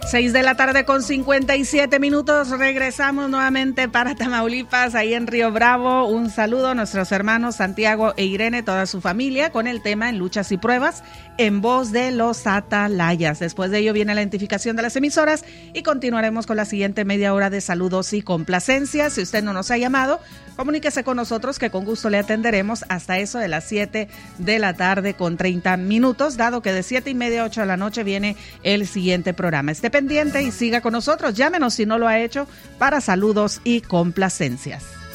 6:57 p.m. Regresamos nuevamente para Tamaulipas, ahí en Río Bravo. Un saludo a nuestros hermanos Santiago e Irene, toda su familia, con el tema En Luchas y Pruebas, en voz de los Atalayas. Después de ello viene la identificación de las emisoras y continuaremos con la siguiente media hora de saludos y complacencias. Si usted no nos ha llamado, comuníquese con nosotros, que con gusto le atenderemos hasta eso de las 7:30, dado que de 7:30 a 8 de la noche viene el siguiente programa. Esté pendiente y siga con nosotros. Llámenos si no lo ha hecho para saludos y complacencias.